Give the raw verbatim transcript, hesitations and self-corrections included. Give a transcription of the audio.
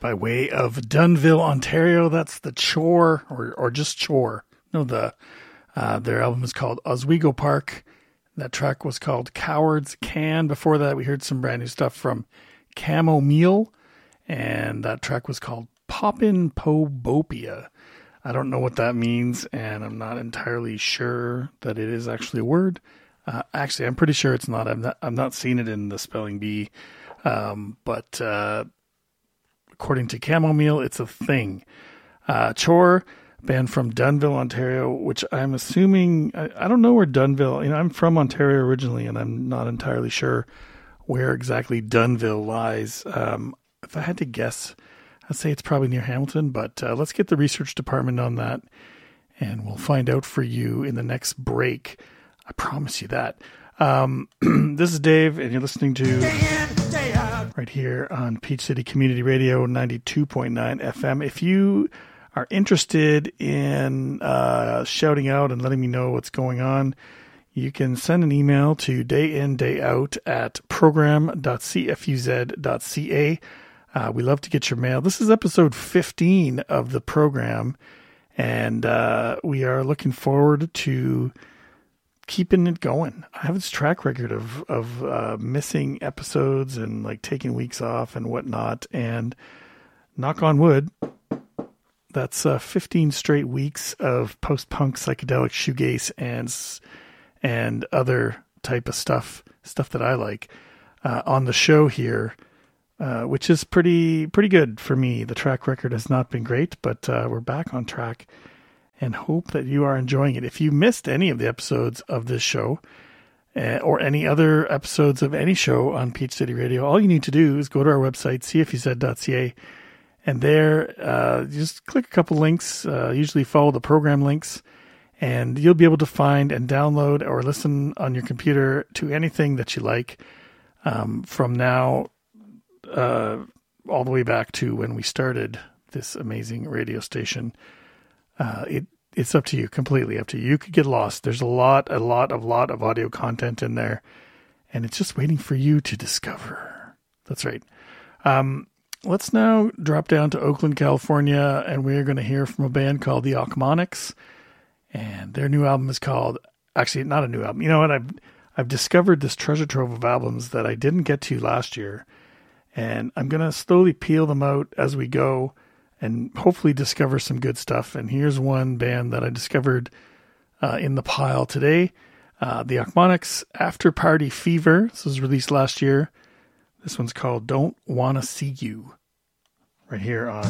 by way of Dunnville, Ontario. That's the Chore, or or just Chore. No, the uh, their album is called Oswego Park. That track was called Cowards Can. Before that, we heard some brand new stuff from Camo Meal, and that track was called Poppin' Pobopia. I don't know what that means, and I'm not entirely sure that it is actually a word. Uh, actually, I'm pretty sure it's not. I'm not. I'm not seeing it in the spelling bee, um, but uh, according to Camo Meal, it's a thing. Uh, Chore, band from Dunnville, Ontario, which I'm assuming, I, I don't know where Dunnville, you know, I'm from Ontario originally, and I'm not entirely sure where exactly Dunnville lies. Um, if I had to guess, I'd say it's probably near Hamilton, but uh, let's get the research department on that, and we'll find out for you in the next break. I promise you that. Um, this is Dave, and you're listening to day in, day out. Right here on Peach City Community Radio, ninety-two point nine F M. If you are interested in uh, shouting out and letting me know what's going on, you can send an email to dayindayout at program dot c f u z dot c a. Uh, we love to get your mail. This is episode fifteen of the program, and uh, we are looking forward to keeping it going. I have this track record of, of uh, missing episodes and like taking weeks off and whatnot, and knock on wood, that's uh, fifteen straight weeks of post-punk, psychedelic, shoegaze, and and other type of stuff, stuff that I like uh, on the show here, uh, which is pretty pretty good for me. The track record has not been great, but uh, we're back on track and hope that you are enjoying it. If you missed any of the episodes of this show uh, or any other episodes of any show on Peach City Radio, all you need to do is go to our website, c f u z dot c a. And there, uh, just click a couple links, uh, usually follow the program links, and you'll be able to find and download or listen on your computer to anything that you like um, from now uh, all the way back to when we started this amazing radio station. Uh, it It's up to you, completely up to you. You could get lost. There's a lot, a lot, a lot of audio content in there, and it's just waiting for you to discover. That's right. Um, Let's now drop down to Oakland, California, and we're going to hear from a band called the Ochmoneks, and their new album is called, actually not a new album. You know what? I've, I've discovered this treasure trove of albums that I didn't get to last year, and I'm going to slowly peel them out as we go and hopefully discover some good stuff. And here's one band that I discovered uh, in the pile today, uh, the Ochmoneks, After Party Fever. This was released last year. This one's called Don't Wanna See You, right here on